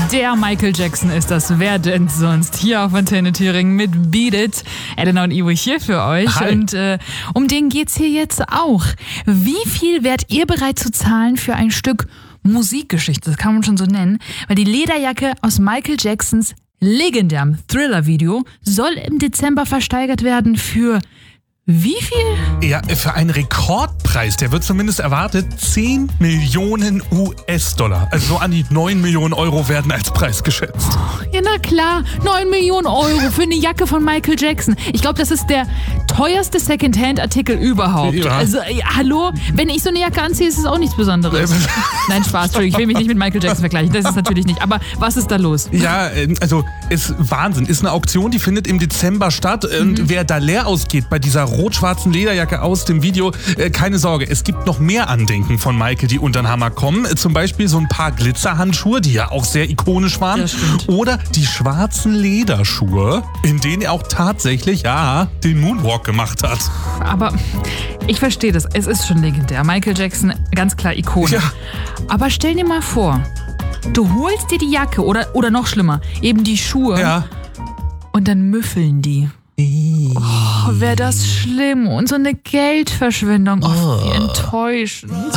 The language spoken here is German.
Der Michael Jackson ist das, wer denn sonst? Hier auf Antenne Thüringen mit Beat It. Elena und Ivo hier für euch. Hi. Und um den geht's hier jetzt auch. Wie viel wärt ihr bereit zu zahlen für ein Stück Musikgeschichte? Das kann man schon so nennen. Weil die Lederjacke aus Michael Jacksons legendärem Thriller-Video soll im Dezember versteigert werden für wie viel? Ja, für einen Rekordpreis, der wird zumindest erwartet, 10 Millionen US-Dollar. Also so an die 9 Millionen Euro werden als Preis geschätzt. Ja, na klar, 9 Millionen Euro für eine Jacke von Michael Jackson. Ich glaube, das ist der teuerste Secondhand-Artikel überhaupt. Ja. Also, hallo, wenn ich so eine Jacke anziehe, ist es auch nichts Besonderes. Nein, Spaß, Entschuldigung, ich will mich nicht mit Michael Jackson vergleichen, das ist natürlich nicht. Aber was ist da los? Ja, also ist Wahnsinn. Ist eine Auktion, die findet im Dezember statt. Und wer da leer ausgeht bei dieser rot-schwarzen Lederjacke aus dem Video, keine Sorge, es gibt noch mehr Andenken von Michael, die unter den Hammer kommen. Zum Beispiel so ein paar Glitzerhandschuhe, die ja auch sehr ikonisch waren. Das stimmt. Oder die schwarzen Lederschuhe, in denen er auch tatsächlich, den Moonwalk gemacht hat. Aber ich verstehe das, es ist schon legendär. Michael Jackson, ganz klar Ikone. Ja. Aber stell dir mal vor, du holst dir die Jacke oder noch schlimmer, eben die Schuhe Ja. und dann müffeln die. Oh, wäre das schlimm und so eine Geldverschwendung. Oh, wie enttäuschend.